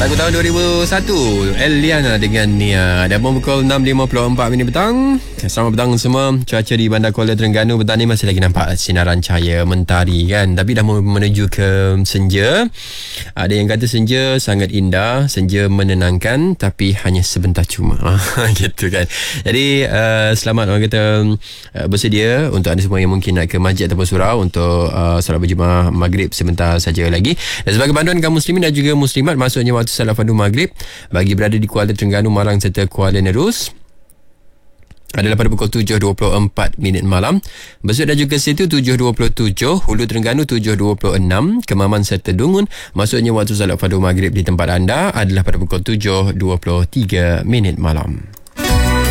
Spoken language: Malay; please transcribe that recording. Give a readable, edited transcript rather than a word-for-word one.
Lagu tahun 2001, Eliana dengan Nia. Dan pukul 6.54 petang. Selamat petang semua. Cuaca di Bandar Kuala Terengganu petang ni masih lagi nampak sinaran cahaya mentari kan. Tapi dah menuju ke senja. Ada yang kata senja sangat indah, senja menenangkan, tapi hanya sebentar cuma. Gitu kan. Jadi selamat orang kata bersedia untuk anda semua yang mungkin nak ke masjid ataupun surau untuk solat berjemaah maghrib sebentar saja lagi. Dan sebagai panduan kaum muslimin dan juga muslimat, maksudnya waktu salat fardu maghrib bagi berada di Kuala Terengganu, Malang serta Kuala Nerus adalah pada pukul 7.24 malam. Besut dan juga situ 7.27, Hulu Terengganu 7.26, Kemaman serta Dungun. Maksudnya waktu salat fardu maghrib di tempat anda adalah pada pukul 7.23 malam.